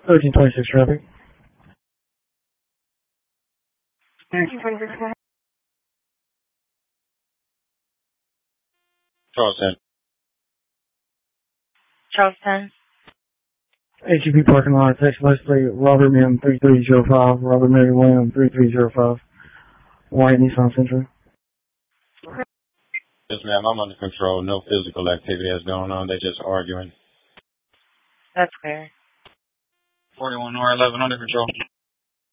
1326 traffic. 1326. Charleston. Charleston. HEB parking lot, text license plate, Robert Mim 3305, Robert Mary William 3305, White Nissan Sentra. Yes, ma'am, I'm under control. No physical activity has gone on. They're just arguing. That's clear. 41 or 11 under control.